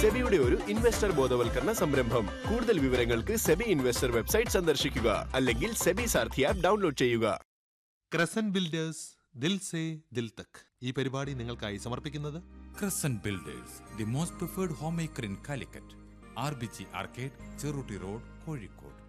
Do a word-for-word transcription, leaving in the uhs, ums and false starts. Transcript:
സെബിയുടെ ഒരു ഇൻവെസ്റ്റർ ബോധവൽക്കരണ സംരംഭം. കൂടുതൽ വിവരങ്ങൾക്ക് സെബി ഇൻവെസ്റ്റർ വെബ്സൈറ്റ് സന്ദർശിക്കുക അല്ലെങ്കിൽ സെബി സാരഥി ആപ്പ് ഡൗൺലോഡ് ചെയ്യുക. ക്രസന്റ് ബിൽഡേഴ്സ് ദിൽ സേ ദിൽ തക് ഈ പരിപാടി നിങ്ങൾക്കായി സമർപ്പിക്കുന്നത് crescent builders, the most preferred home maker in Calicut, R B G arcade, Cherutti road, Kozhikode.